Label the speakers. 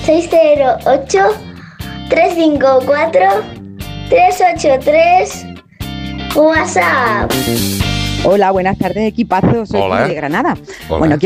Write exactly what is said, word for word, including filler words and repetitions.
Speaker 1: seis cero ocho, tres cinco cuatro, tres ocho tres. WhatsApp.
Speaker 2: Hola, buenas tardes, equipazo. Soy
Speaker 3: Hola.
Speaker 2: de Granada.
Speaker 3: Hola.
Speaker 2: Bueno,